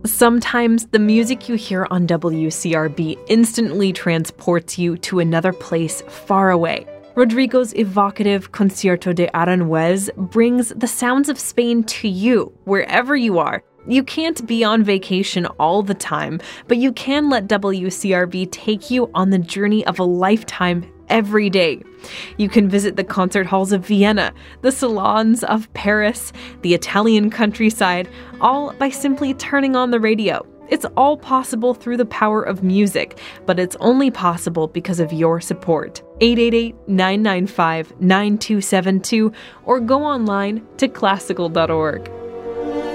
Sometimes the music you hear on WCRB instantly transports you to another place far away. Rodrigo's evocative Concierto de Aranjuez brings the sounds of Spain to you, wherever you are. You can't be on vacation all the time, but you can let WCRB take you on the journey of a lifetime every day. You can visit the concert halls of Vienna, the salons of Paris, the Italian countryside, all by simply turning on the radio. It's all possible through the power of music, but it's only possible because of your support. 888-995-9272 or go online to classical.org.